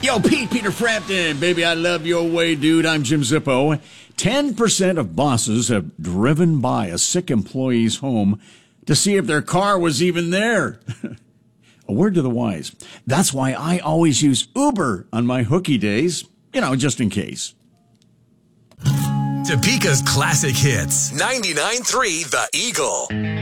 Yo, Peter Frampton, baby, I love your way, dude. I'm Jim Zippo. 10% of bosses have driven by a sick employee's home to see if their car was even there. A word to the wise. That's why I always use Uber on my hooky days, just in case. Topeka's classic hits. 99.3 The Eagle.